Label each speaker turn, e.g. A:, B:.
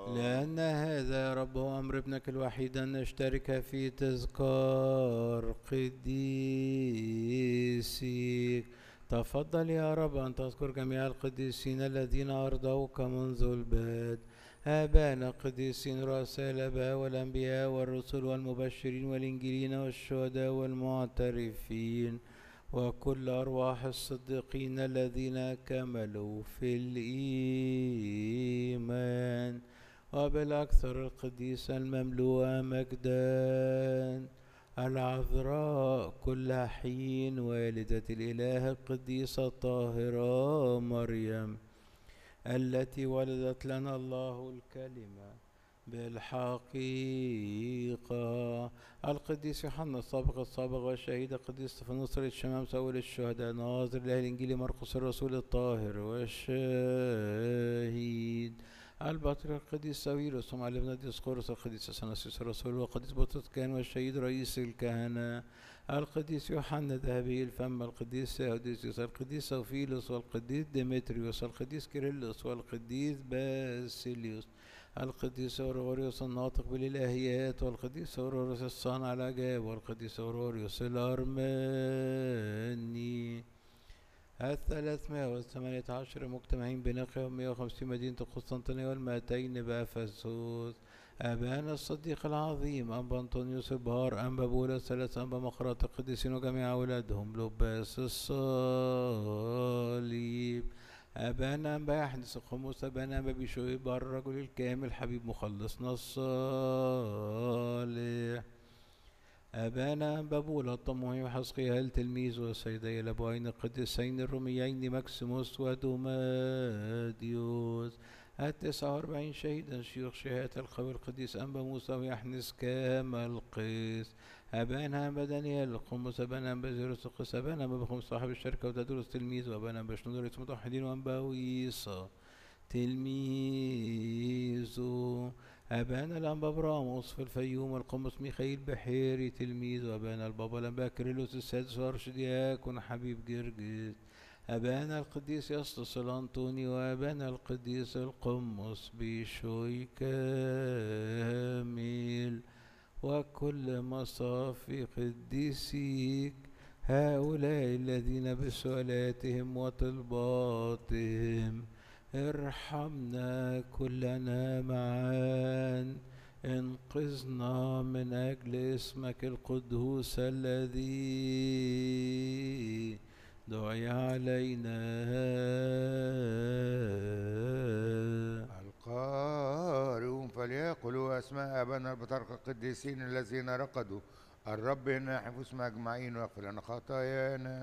A: لأن هذا يا رب هو أمر ابنك الوحيد أن نشترك في تذكار قديسيك. تفضل يا رب أن تذكر جميع القديسين الذين أرضوك منذ البدء، آبانا القديسين رؤساء الآباء والأنبياء والرسل والمبشرين والإنجيلين والشهداء والمعترفين، وكل أرواح الصديقين الذين كملوا في الإيمان، وبالأكثر القديسة المملوءة مجدا العذراء كل حين والدة الإله القديسة الطاهرة مريم التي ولدت لنا الله الكلمة بالحقيقة، القديس يوحنا السابق والشهيد القديس استفانوس رئيس الشمامسة أول الشهداء ناظر إله الإنجيل مرقس الرسول الطاهر والشهيد البطريرك القديس ساويرس ومعلمنا ديسقورس القديس اثناسيوس الرسول والقديس بطرس كان والشهيد رئيس الكهنة القديس يوحنا ذهبي الفم القديس ثيوديسيوس القديس سوفيلوس والقديس ديمتريوس القديس كيرلس والقديس باسيليوس القديس أوروريوس الناطق بالإلهيات والقديس أوروريوس الصانع العجائب والقديس أوروريوس الأرمني 318 مجتمعين بنقيا 150 مدينة القسطنطينية والمائتين بأفسوس. أبانا الصديق العظيم أنبا أنطونيوس البهار أنبا بولا الثلاث أنبا مقراط القديسين وجميع أولادهم لباس الصليب. أبانا أنبا يحدث الخموس أبانا أنبا بشوي بار الرجل الكامل حبيب مخلصنا الصالح. أبانا بابولا الطموحي وحسقيا التلميذ وسيدي الأبوين القديسين الروميين مكسيموس ودوماديوس 49 شهيدا شيوخ شهادة القوي القديس أنبا موسى ويحنس كما القيس. أبانا أنبا دانيال القمص أبانا أنبا زيروس القس أبانا أنبا بخمس صاحب الشركة وتدرس تلميذ وأبانا أنبا شنود رئيس المتوحدين وأنبا ويصا تلميذه. أبانا الأنبا براموس في الفيوم القمص ميخائيل بحيري تلميذ، وأبانا البابا الأنبا كيرلس السادس وأرشدياكون حبيب جرجس. أبانا القديس يسطس الأنطوني وأبانا القديس القمص بشوي كامل وكل مصافي قديسيك هؤلاء الذين بسؤالاتهم وطلباتهم ارحمنا كلنا معا. انقذنا من أجل اسمك القدوس الذي دعي علينا.
B: القارئون فليقولوا أسماء آبائنا البطاركة القديسين الذين رقدوا الرب يناحف اسم أجمعين ويغفر لنا خطايانا.